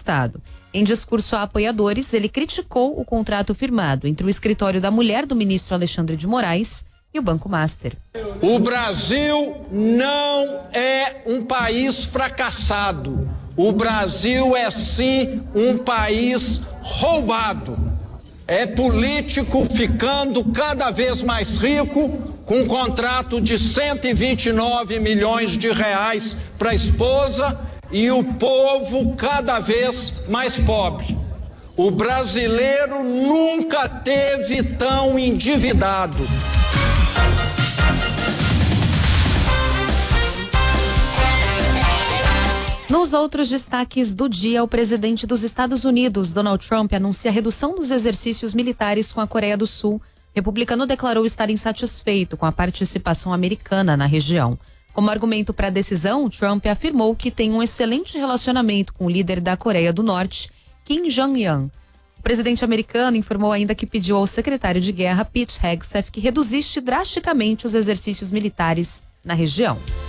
Estado. Em discurso a apoiadores, ele criticou o contrato firmado entre o escritório da mulher do ministro Alexandre de Moraes e o Banco Master. O Brasil não é um país fracassado. O Brasil é sim um país roubado. É político ficando cada vez mais rico com um contrato de 129 milhões de reais para a esposa e o povo cada vez mais pobre. O brasileiro nunca teve tão endividado. Nos outros destaques do dia, o presidente dos Estados Unidos, Donald Trump, anuncia a redução dos exercícios militares com a Coreia do Sul. O republicano declarou estar insatisfeito com a participação americana na região. Como argumento para a decisão, Trump afirmou que tem um excelente relacionamento com o líder da Coreia do Norte, Kim Jong-un. O presidente americano informou ainda que pediu ao secretário de guerra, Pete Hegseth, que reduzisse drasticamente os exercícios militares na região.